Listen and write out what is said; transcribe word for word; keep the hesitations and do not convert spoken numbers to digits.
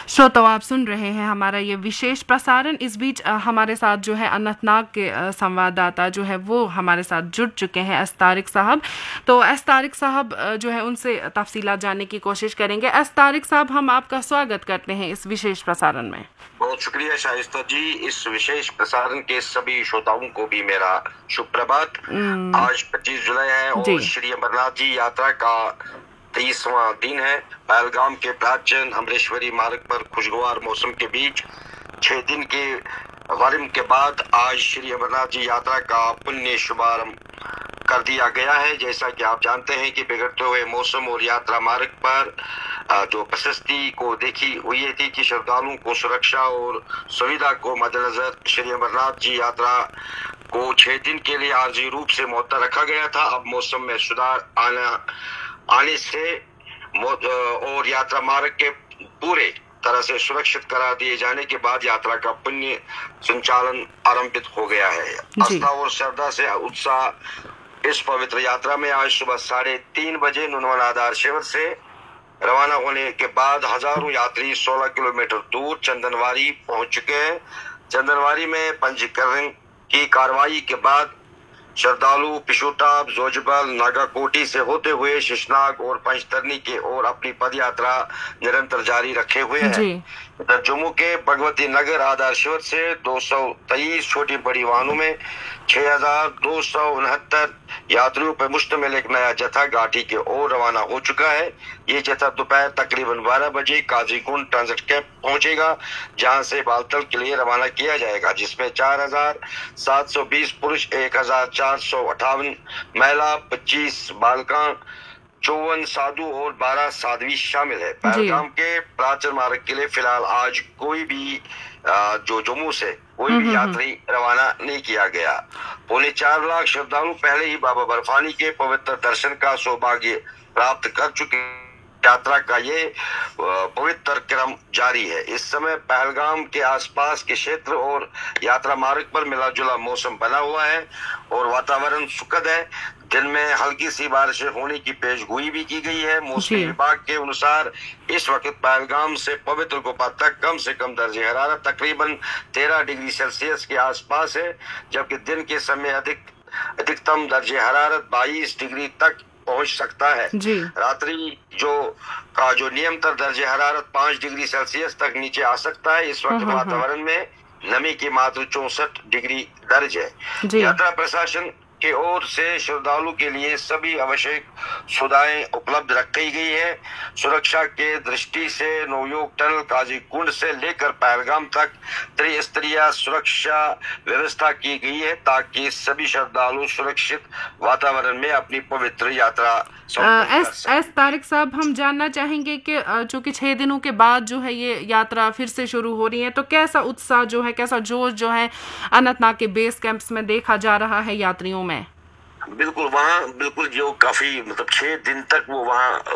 श्रोताओं, आप सुन रहे हैं हमारा ये विशेष प्रसारण। इस बीच हमारे साथ जो है अनंतनाग के संवाददाता जो है वो हमारे साथ जुड़ चुके हैं, एस तारिक साहब। तो एस तारिक साहब जो है उनसे तफसीलात जानने की कोशिश करेंगे। एस तारिक साहब, हम आपका स्वागत करते हैं इस विशेष प्रसारण में। बहुत शुक्रिया शाइस्ता जी। इस विशेष प्रसारण के सभी श्रोताओं को भी मेरा शुभ प्रभात। आज पच्चीस जुलाई है और श्री अमरनाथ जी यात्रा का तेईसवां दिन है। पहलगाम के प्राचीन अमरेश्वरी मार्ग पर खुशगवार मौसम के बीच छह दिन के वारिम के बाद आज श्री अमरनाथ जी यात्रा का पुण्य शुभारंभ कर दिया गया है। जैसा कि आप जानते हैं कि बिगड़ते हुए मौसम और यात्रा मार्ग पर जो प्रशस्ति को देखी हुई थी कि श्रद्धालुओं को सुरक्षा और सुविधा को मद्देनजर श्री अमरनाथ जी यात्रा को छह दिन के लिए आर्जी रूप से मुअत्तल रखा गया था। अब मौसम में सुधार आना आने से और यात्रा मार्ग के पूरे तरह से सुरक्षित करार दिए जाने के बाद यात्रा का पुण्य संचालन आरंभित हो गया है। आस्था और श्रद्धा से उत्साह इस पवित्र यात्रा में आज सुबह साढ़े तीन बजे नुनवन आधार शिविर से रवाना होने के बाद हजारों यात्री सोलह किलोमीटर दूर चंदनवारी पहुंच चुके हैं। चंदनवारी में पंजीकरण की कार्रवाई के बाद श्रद्धालु पिशुटाप, जोजबल, नागाकोटी से होते हुए शिशनाग और पंचतरनी के ओर अपनी पद यात्रा निरंतर जारी रखे हुए हैं। जम्मू के भगवती नगर आधार शिविर से दो सौ तेईस छोटी बड़ी वाहनों में छह हजार दो सौ उनहत्तर यात्रियों पर मुश्तमिल एक नया जत्था घाटी के ओर रवाना हो चुका है। ये जत्था दोपहर तकरीबन बारह बजे काजीकुंड ट्रांजिट कैंप पहुंचेगा, जहां से बालतल के लिए रवाना किया जाएगा, जिसमें चार हजार सात सौ बीस पुरुष, एक हजार चार सौ अठावन महिला, पच्चीस बालका, चौवन साधु और बारह साध्वी शामिल है। पहलगाम के प्राचीन मार्ग के लिए फिलहाल आज कोई भी जो जम्मू से कोई भी यात्री रवाना नहीं किया गया। पौने चार लाख श्रद्धालु पहले ही बाबा बर्फानी के पवित्र दर्शन का सौभाग्य प्राप्त कर चुके। यात्रा का ये पवित्र क्रम जारी है। इस समय पहलगाम के आसपास के क्षेत्र और यात्रा मार्ग पर मिला जुला मौसम बना हुआ है और वातावरण सुखद है। दिन में हल्की सी बारिशें होने की पेशगोई भी की गई है। मौसम विभाग के अनुसार इस वक्त पहलगाम से पवित्र गुफा तक कम से कम दर्जे हरारत तकरीबन तेरह डिग्री सेल्सियस के आसपास है, जबकि दिन के समय अधिक अधिकतम दर्जे हरारत बाईस डिग्री तक पहुंच सकता है। रात्रि जो का जो नियमतर दर्जे हरारत पाँच डिग्री सेल्सियस तक नीचे आ सकता है। इस वक्त वातावरण में नमी की मात्रा चौसठ डिग्री दर्ज है। यात्रा प्रशासन के ओर से श्रद्धालु के लिए सभी आवश्यक सुविधाएं उपलब्ध रखी गई है। सुरक्षा के दृष्टि से नवयोग टनल काजीकुंड से लेकर पहलगाम तक त्रिस्तरीय सुरक्षा व्यवस्था की गई है, ताकि सभी श्रद्धालु सुरक्षित वातावरण में अपनी पवित्र यात्रा एस एस तारिक साहब, हम जानना चाहेंगे कि चूंकि छह दिनों के बाद जो है ये यात्रा फिर से शुरू हो रही है, तो कैसा उत्साह जो है, कैसा जोश जो है अनंतनाग के बेस कैंप्स में देखा जा रहा है यात्रियों में? बिल्कुल, वहाँ बिल्कुल जो काफी मतलब छह दिन तक वो वहाँ